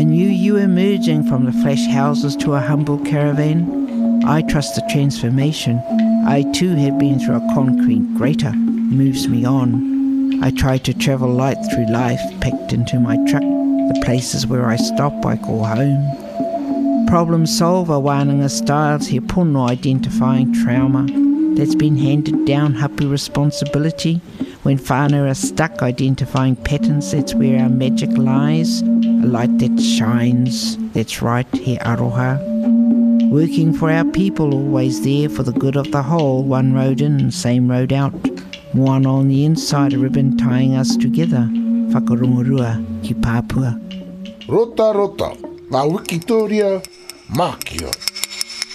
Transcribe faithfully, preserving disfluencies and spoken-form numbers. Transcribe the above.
I knew you emerging from the flash houses to a humble caravan. I trust the transformation. I too have been through a concrete grater, moves me on. I try to travel light through life, packed into my truck. The places where I stop I call home. Problem solver, wānanga styles, he pono identifying trauma that's been handed down, hapu responsibility. When whānau are stuck identifying patterns, that's where our magic lies. A light that shines, that's right, he aroha. Working for our people, always there for the good of the whole. One road in, same road out. Moana on the inside, a ribbon tying us together. Whakarungurua ki Papua. Rota rota, la wikitoria, makio.